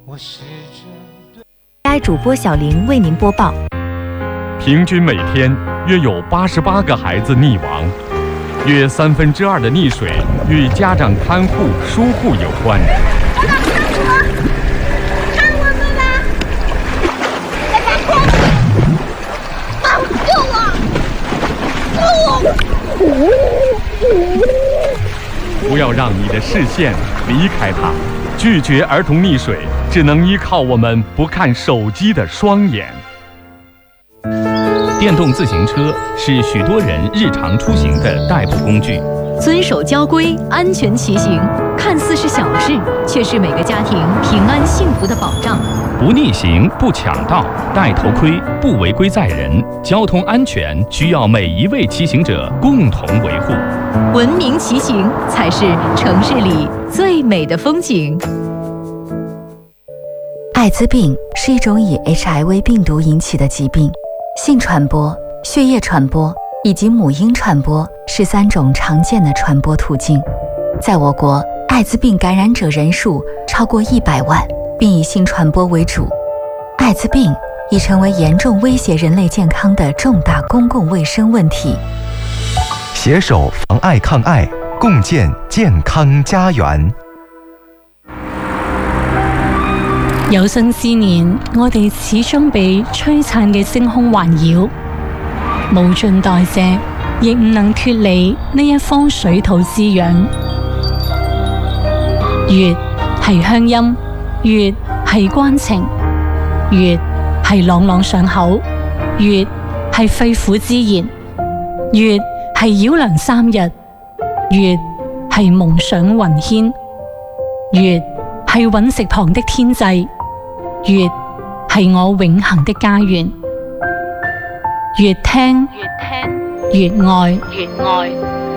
该主播小林为您播报。 平均每天约有88个孩子溺亡，约2/3的溺水与家长看护疏忽有关。 看我们吧！在打光！救我！ 不要让你的视线离开它，拒绝儿童溺水，只能依靠我们不看手机的双眼。 电动自行车是许多人日常出行的代步工具。 遵守交规，安全骑行，看似是小事，却是每个家庭平安幸福的保障。 不逆行，不抢道，戴头盔，不违规载人，交通安全需要每一位骑行者共同维护。 文明骑行才是城市里最美的风景。 艾滋病是一种以 HIV 病毒引起的疾病，性传播、血液传播以及母婴传播是3种常见的传播途径。在我国，艾滋病感染者人数超过100万，并以性传播为主。艾滋病已成为严重威胁人类健康的重大公共卫生问题。 携手防艾抗艾，共建健康家園。 有生之年，我哋始終被璀璨嘅星空環繞，無盡代謝，亦唔能脫離呢一方水土滋養。月係鄉音，月係關情，月係朗朗上口，月係肺腑之言，月係繞梁3日，月係夢想雲牽，月係隕石旁的天際，月係我永恆的家園。越聽越愛。